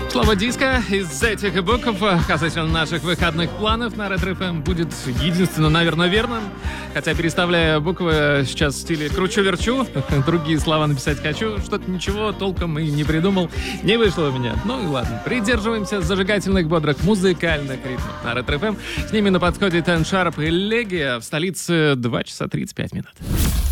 Слово «диско» из этих букв касательно наших выходных планов на Ретро ФМ будет единственно, наверное, верным. Хотя, переставляя буквы, сейчас в стиле кручу-верчу, другие слова написать хочу, что-то ничего толком и не придумал, не вышло у меня. Ну и ладно, придерживаемся зажигательных, бодрых музыкальных ритмов на Ретро ФМ. С ними на подходе Ten Sharp и Легия. В столице 2 часа 35 минут.